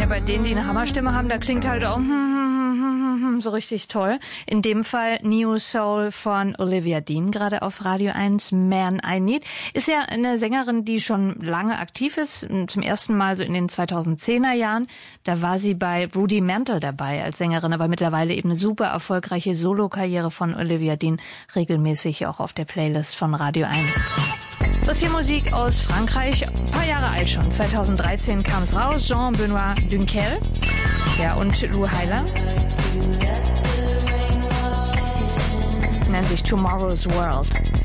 bei denen, die eine Hammerstimme haben, da klingt halt auch so richtig toll. In dem Fall New Soul von Olivia Dean, gerade auf Radio 1, Man I Need. Ist ja eine Sängerin, die schon lange aktiv ist, zum ersten Mal so in den 2010er Jahren. Da war sie bei Rudy Mantle dabei als Sängerin, aber mittlerweile eben eine super erfolgreiche Solo-Karriere von Olivia Dean, regelmäßig auch auf der Playlist von Radio 1. Das hier Musik aus Frankreich, ein paar Jahre alt schon. 2013 kam es raus, Jean-Benoît Dunkel, ja, und Lou Heiler. Nennt sich Tomorrow's World.